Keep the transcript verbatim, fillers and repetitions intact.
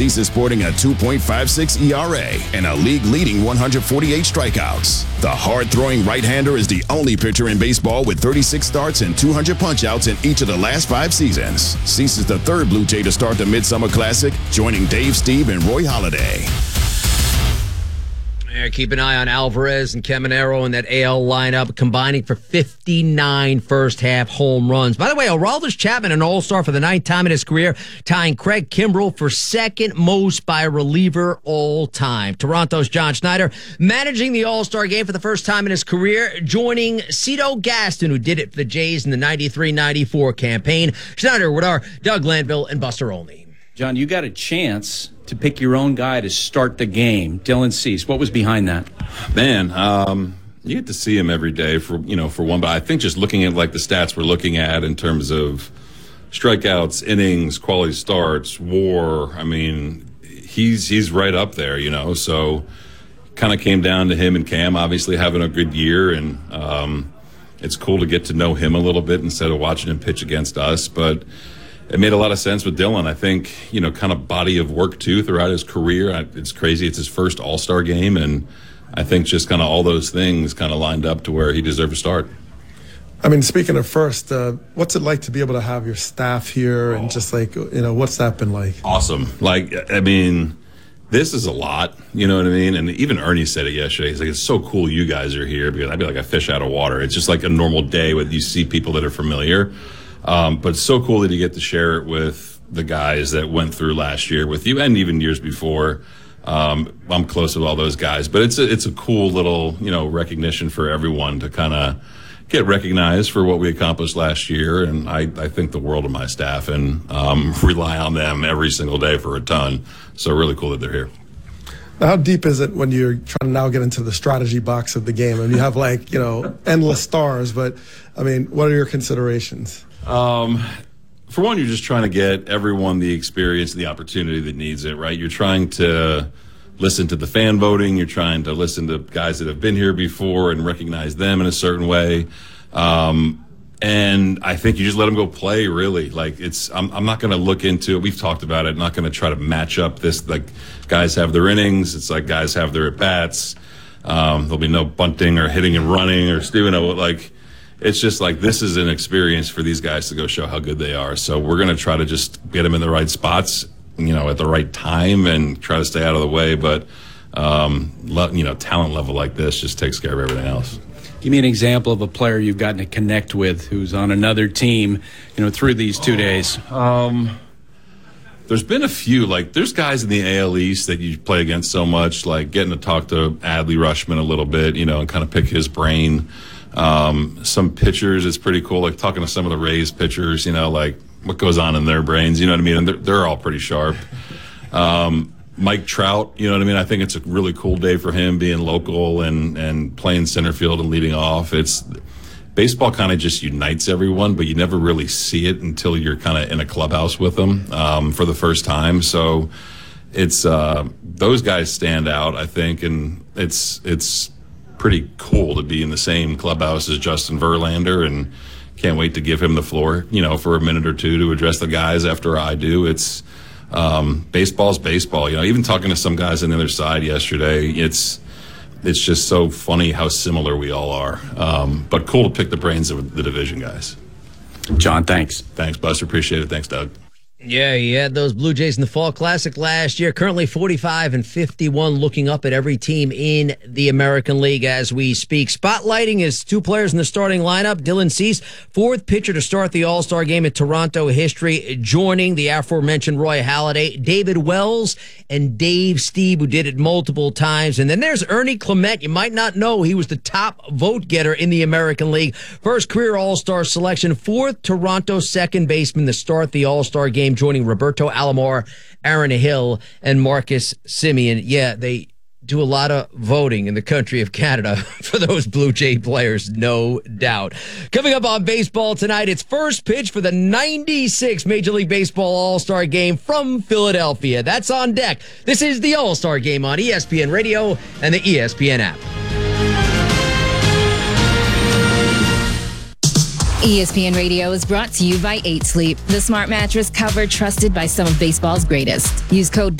Cease is sporting a two point five six E R A and a league-leading one hundred forty-eight strikeouts. The hard-throwing right-hander is the only pitcher in baseball with thirty-six starts and two hundred punch-outs in each of the last five seasons. Cease is the third Blue Jay to start the Midsummer Classic, joining Dave Stieb and Roy Halladay. Yeah, keep an eye on Alvarez and Caminero in that A L lineup, combining for fifty-nine first-half home runs. By the way, Aroldis Chapman, an all-star for the ninth time in his career, tying Craig Kimbrell for second most by a reliever all-time. Toronto's John Schneider managing the all-star game for the first time in his career, joining Cito Gaston, who did it for the Jays in the ninety-three ninety-four campaign. Schneider with our Doug Landville and Buster Olney. John, you got a chance to pick your own guy to start the game. Dylan Cease, what was behind that? Man, um, you get to see him every day for, you know, for one, but I think just looking at like the stats we're looking at in terms of strikeouts, innings, quality starts, WAR, I mean, he's he's right up there, you know, so kind of came down to him and Cam obviously having a good year, and um, it's cool to get to know him a little bit instead of watching him pitch against us, but it made a lot of sense with Dylan. I think, you know, kind of body of work, too, throughout his career. It's crazy. It's his first all-star game, and I think just kind of all those things kind of lined up to where he deserved to start. I mean, speaking of first, uh, what's it like to be able to have your staff here and just like, you know, what's that been like? Awesome. Like, I mean, this is a lot, you know what I mean? And even Ernie said it yesterday. He's like, it's so cool you guys are here, because I'd be like a fish out of water. It's just like a normal day when you see people that are familiar. Um, but it's so cool that you get to share it with the guys that went through last year with you and even years before. Um, I'm close with all those guys, but it's a, it's a cool little, you know, recognition for everyone to kind of get recognized for what we accomplished last year. And I, I think the world of my staff and um, rely on them every single day for a ton. So really cool that they're here. How deep is it when you're trying to now get into the strategy box of the game? I mean, you have like, you know, endless stars, but I mean, what are your considerations? Um, for one, you're just trying to get everyone the experience, the opportunity that needs it, right? You're trying to listen to the fan voting. You're trying to listen to guys that have been here before and recognize them in a certain way. Um, and I think you just let them go play, really. Like, it's, I'm, I'm not going to look into it. We've talked about it. I'm not going to try to match up this. Like, guys have their innings. It's like guys have their at-bats. Um, there'll be no bunting or hitting and running or, you know, like, it's just like this is an experience for these guys to go show how good they are. So we're going to try to just get them in the right spots, you know, at the right time and try to stay out of the way. But, um, you know, talent level like this just takes care of everything else. Give me an example of a player you've gotten to connect with who's on another team, you know, through these two days. Um, there's been a few. Like, there's guys in the A L East that you play against so much, like getting to talk to Adley Rutschman a little bit, you know, and kind of pick his brain. Um, some pitchers, it's pretty cool, like talking to some of the Rays pitchers, you know, like what goes on in their brains, you know what I mean? And they're, they're all pretty sharp. Um, Mike Trout, you know what I mean? I think it's a really cool day for him being local and, and playing center field and leading off. It's baseball kind of just unites everyone, but you never really see it until you're kind of in a clubhouse with them, um, for the first time. So it's, uh, those guys stand out, I think. And it's, it's, pretty cool to be in the same clubhouse as Justin Verlander, and can't wait to give him the floor, you know, for a minute or two to address the guys after I do. It's um, baseball's baseball, you know. Even talking to some guys on the other side yesterday, it's it's just so funny how similar we all are. Um, but cool to pick the brains of the division guys. John, thanks. Thanks, Buster. Appreciate it. Thanks, Doug. Yeah, he had those Blue Jays in the Fall Classic last year. Currently forty-five and fifty-one, looking up at every team in the American League as we speak. Spotlighting his two players in the starting lineup. Dylan Cease, fourth pitcher to start the All-Star game in Toronto history, joining the aforementioned Roy Halladay, David Wells, and Dave Stieb, who did it multiple times. And then there's Ernie Clement. You might not know he was the top vote getter in the American League. First career All-Star selection, fourth Toronto second baseman to start the All-Star game, joining Roberto Alomar, Aaron Hill, and Marcus Semien. Yeah, they do a lot of voting in the country of Canada for those Blue Jay players, no doubt. Coming up on baseball tonight, it's first pitch for the ninety-six Major League Baseball All-Star Game from Philadelphia. That's on deck. This is the All-Star Game on E S P N Radio and the E S P N app. E S P N Radio is brought to you by eight Sleep, the smart mattress cover trusted by some of baseball's greatest. Use code